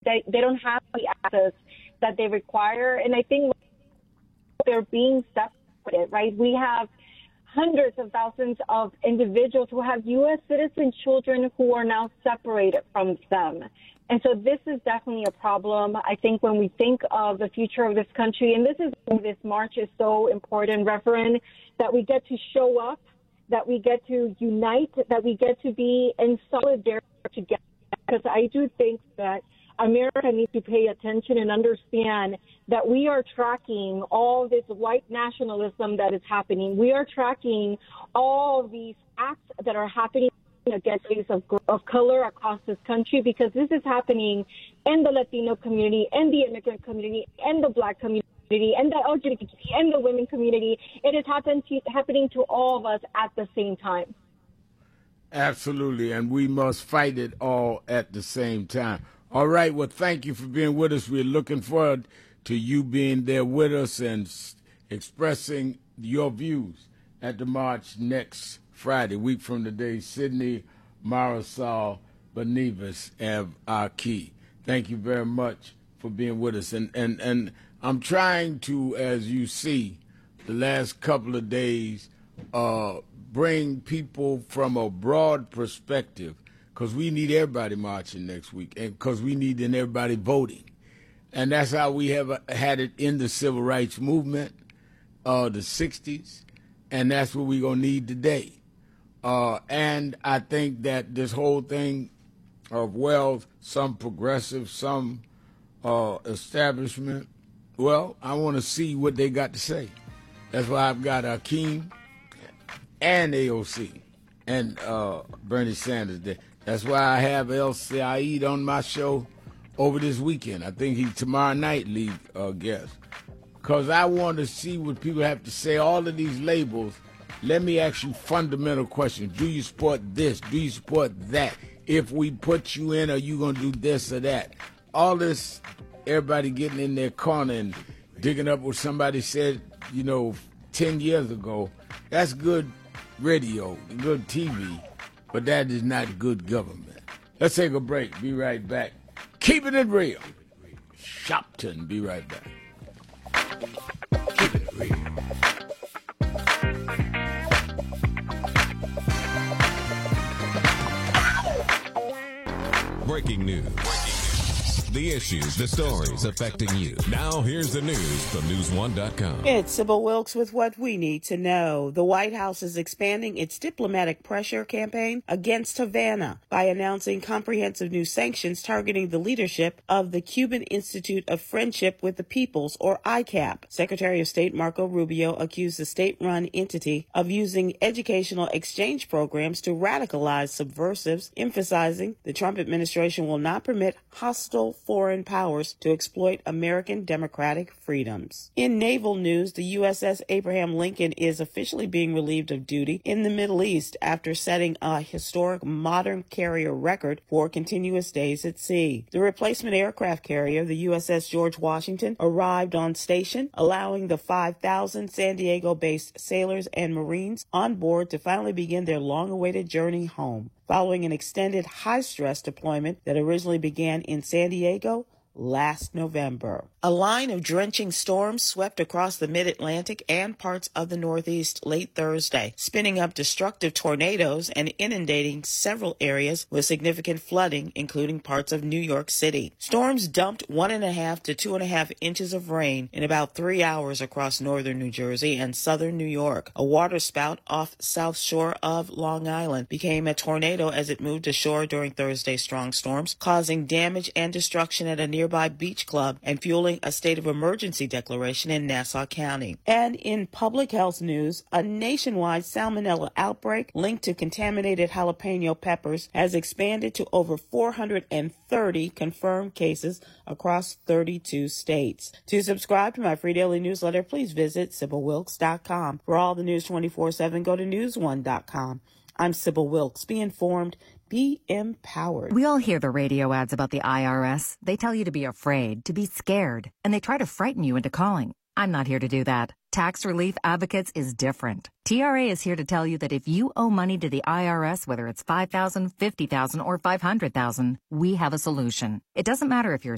they don't have the access that they require. And I think they're being separated, right? We have hundreds of thousands of individuals who have U.S. citizen children who are now separated from them. And so this is definitely a problem. I think when we think of the future of this country, and this is why this march is so important, Reverend, that we get to show up, that we get to unite, that we get to be in solidarity together. Because I do think that America needs to pay attention and understand that we are tracking all this white nationalism that is happening. We are tracking all these acts that are happening against people of color across this country, because this is happening in the Latino community, and the immigrant community, and the Black community, and the LGBT and the women community. It is happening to all of us at the same time. Absolutely, and we must fight it all at the same time. All right, well, thank you for being with us. We're looking forward to you being there with us and expressing your views at the march next Friday, week from today. Sydney, Marisol, Benivas, and Aki. Thank you very much for being with us. And I'm trying to, as you see, the last couple of days, bring people from a broad perspective, because we need everybody marching next week, and because we need everybody voting. And that's how we have had it in the civil rights movement, the 60s, and that's what we're going to need today. And I think that this whole thing of, well, some progressive, some establishment, well, I want to see what they got to say. That's why I've got Akeem and AOC and Bernie Sanders there. That's why I have El Said on my show over this weekend. I think he's tomorrow night lead guest. Because I want to see what people have to say. All of these labels, let me ask you fundamental questions. Do you support this? Do you support that? If we put you in, are you going to do this or that? All this, everybody getting in their corner and digging up what somebody said, 10 years ago, that's good radio, good TV. But that is not good government. Let's take a break. Be right back. Keeping it real. Shopton. Be right back. Keeping it real. Breaking news. The issues, the stories affecting you. Now here's the news from News1.com. It's Sybil Wilkes with what we need to know. The White House is expanding its diplomatic pressure campaign against Havana by announcing comprehensive new sanctions targeting the leadership of the Cuban Institute of Friendship with the Peoples, or ICAP. Secretary of State Marco Rubio accused the state-run entity of using educational exchange programs to radicalize subversives, emphasizing the Trump administration will not permit hostile foreign powers to exploit American democratic freedoms. In naval news, the USS Abraham Lincoln is officially being relieved of duty in the Middle East after setting a historic modern carrier record for continuous days at sea. The replacement aircraft carrier, the USS George Washington, arrived on station, allowing the 5,000 San Diego-based sailors and Marines on board to finally begin their long-awaited journey home. Following an extended high-stress deployment that originally began in San Diego last November. A line of drenching storms swept across the mid-Atlantic and parts of the Northeast late Thursday, spinning up destructive tornadoes and inundating several areas with significant flooding, including parts of New York City. Storms dumped 1.5 to 2.5 inches of rain in about 3 hours across northern New Jersey and southern New York. A waterspout off south shore of Long Island became a tornado as it moved ashore during Thursday's strong storms, causing damage and destruction at a nearby beach club and fueling a state of emergency declaration in Nassau County. And in public health news, a nationwide salmonella outbreak linked to contaminated jalapeno peppers has expanded to over 430 confirmed cases across 32 states. To subscribe to my free daily newsletter, please visit SybilWilkes.com. For all the news 24/7, go to News1.com. I'm Sybil Wilkes. Be informed. Be empowered. We all hear the radio ads about the IRS. They tell you to be afraid, to be scared, and they try to frighten you into calling. I'm not here to do that. Tax Relief Advocates is different. TRA is here to tell you that if you owe money to the IRS, whether it's $5,000, $50,000, or $500,000, we have a solution. It doesn't matter if you're